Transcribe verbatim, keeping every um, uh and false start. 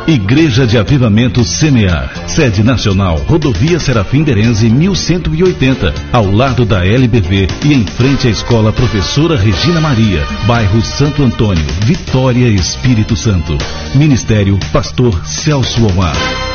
Igreja de Avivamento Semear, sede nacional, Rodovia Serafim Derenze mil cento e oitenta, ao lado da L B V e em frente à Escola Professora Regina Maria, bairro Santo Antônio, Vitória, Espírito Santo. Ministério Pastor Celso Omar.